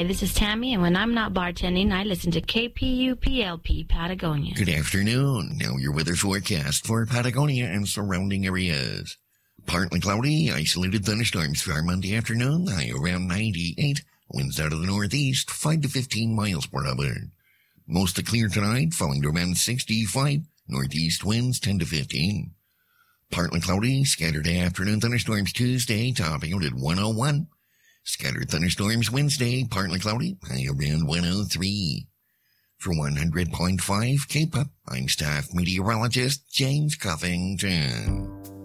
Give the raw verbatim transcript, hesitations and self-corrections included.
Hi, this is Tammy, and when I'm not bartending, I listen to K P U P L P Patagonia. Good afternoon. Now your weather forecast for Patagonia and surrounding areas. Partly cloudy, isolated thunderstorms for our Monday afternoon, high around ninety-eight. Winds out of the northeast, five to fifteen miles per hour. Mostly clear tonight, falling to around sixty-five. Northeast winds ten to fifteen. Partly cloudy, scattered afternoon thunderstorms Tuesday, topping out at one oh one. Scattered thunderstorms Wednesday, partly cloudy, high around one oh three. For one hundred point five K-Pop, I'm staff meteorologist James Cuffington.